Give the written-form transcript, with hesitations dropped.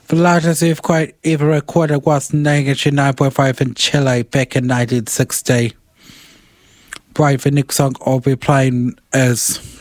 The largest earthquake ever recorded was magnitude 9.5 in Chile back in 1960. Brave, the next song I'll be playing is